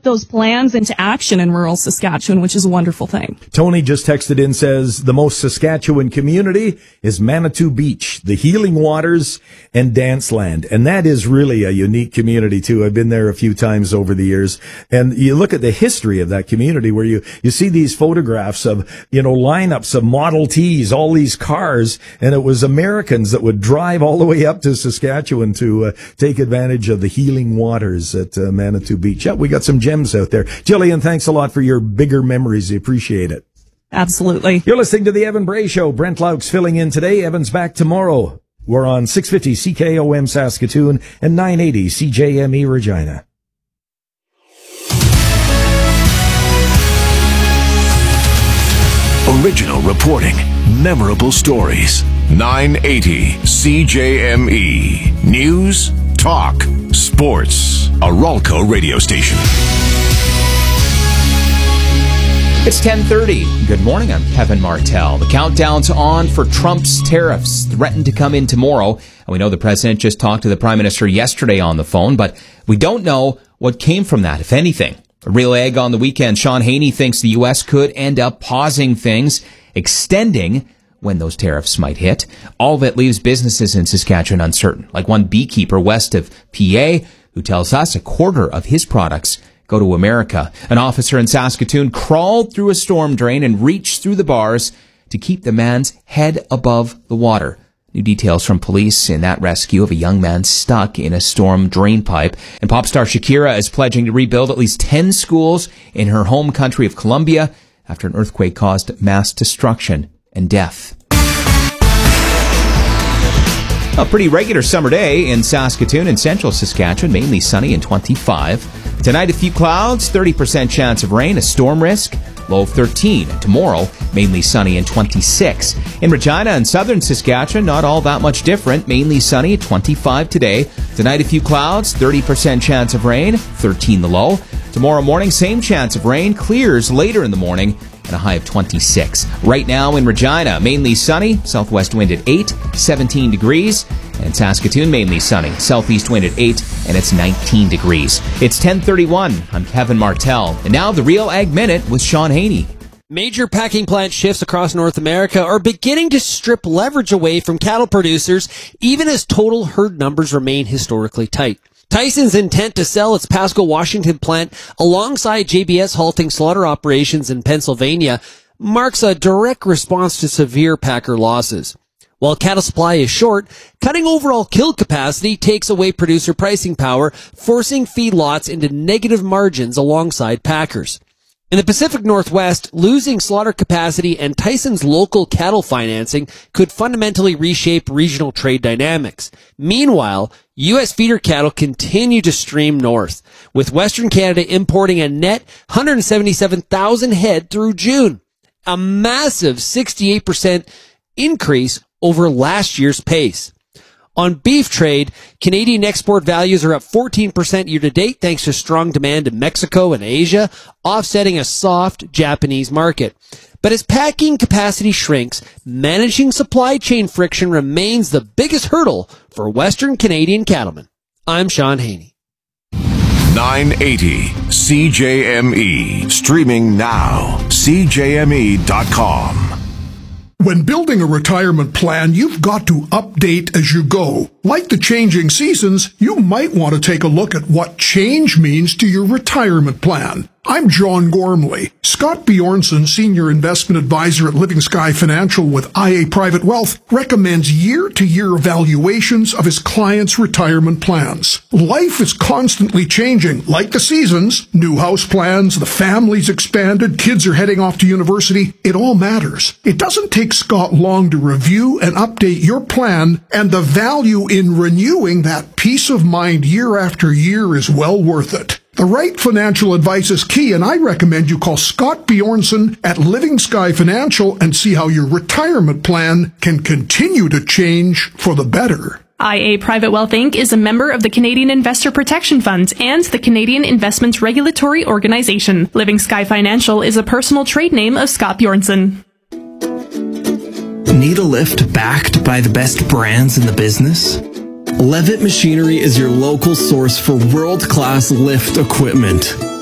those plans into action in rural Saskatchewan, which is a wonderful thing. Tony just texted in, says the most Saskatchewan community is Manitou Beach, the Healing Waters and Dance Land. And that is really a unique community too. I've been there a few times over the years, and you look at the history of that community where you see these photographs of, lineups of Model Ts, all these cars, and it was Americans that would drive all the way up to Saskatchewan to take advantage of the healing waters at Manitou Beach. Yeah, we got some gems out there. Jillian, thanks a lot for your bigger memories. I appreciate it. Absolutely. You're listening to the Evan Bray Show. Brent Lauk's filling in today. Evan's back tomorrow. We're on 650 CKOM Saskatoon and 980 CJME Regina. Original reporting, memorable stories. 980 CJME. News, talk, sports. A Ralco radio station. It's 10:30. Good morning, I'm Kevin Martell. The countdown's on for Trump's tariffs threatened to come in tomorrow. And we know the president just talked to the prime minister yesterday on the phone, but we don't know what came from that, if anything. A real egg on the weekend. Sean Haney thinks the U.S. could end up pausing things, extending when those tariffs might hit. All of it leaves businesses in Saskatchewan uncertain, like one beekeeper west of PA who tells us a quarter of his products go to America. An officer in Saskatoon crawled through a storm drain and reached through the bars to keep the man's head above the water. New details from police in that rescue of a young man stuck in a storm drain pipe. And pop star Shakira is pledging to rebuild at least 10 schools in her home country of Colombia after an earthquake caused mass destruction and death. A pretty regular summer day in Saskatoon and central Saskatchewan, mainly sunny and 25. Tonight, a few clouds, 30% chance of rain, a storm risk, low of 13. Tomorrow, mainly sunny and 26. In Regina and southern Saskatchewan, not all that much different, mainly sunny, 25 today. Tonight, a few clouds, 30% chance of rain, 13 the low. Tomorrow morning, same chance of rain, clears later in the morning, and a high of 26. Right now in Regina, mainly sunny, southwest wind at 8, 17 degrees. And Saskatoon, mainly sunny, southeast wind at 8, and it's 19 degrees. It's 10:31. I'm Kevin Martell. And now the Real Ag Minute with Sean Haney. Major packing plant shifts across North America are beginning to strip leverage away from cattle producers, even as total herd numbers remain historically tight. Tyson's intent to sell its Pasco, Washington plant alongside JBS halting slaughter operations in Pennsylvania marks a direct response to severe packer losses. While cattle supply is short, cutting overall kill capacity takes away producer pricing power, forcing feedlots into negative margins alongside packers. In the Pacific Northwest, losing slaughter capacity and Tyson's local cattle financing could fundamentally reshape regional trade dynamics. Meanwhile, U.S. feeder cattle continue to stream north, with Western Canada importing a net 177,000 head through June, a massive 68% increase over last year's pace. On beef trade, Canadian export values are up 14% year-to-date thanks to strong demand in Mexico and Asia, offsetting a soft Japanese market. But as packing capacity shrinks, managing supply chain friction remains the biggest hurdle for Western Canadian cattlemen. I'm Sean Haney. 980 CJME. Streaming now. CJME.com. When building a retirement plan, you've got to update as you go. Like the changing seasons, you might want to take a look at what change means to your retirement plan. I'm John Gormley. Scott Bjornson, Senior Investment Advisor at Living Sky Financial with IA Private Wealth, recommends year-to-year evaluations of his clients' retirement plans. Life is constantly changing, like the seasons. New house plans, the family's expanded, kids are heading off to university. It all matters. It doesn't take Scott long to review and update your plan, and the value in renewing that peace of mind year after year is well worth it. The right financial advice is key, and I recommend you call Scott Bjornson at Living Sky Financial and see how your retirement plan can continue to change for the better. IA Private Wealth Inc. is a member of the Canadian Investor Protection Fund and the Canadian Investments Regulatory Organization. Living Sky Financial is a personal trade name of Scott Bjornson. Need a lift backed by the best brands in the business? Levitt Machinery is your local source for world-class lift equipment.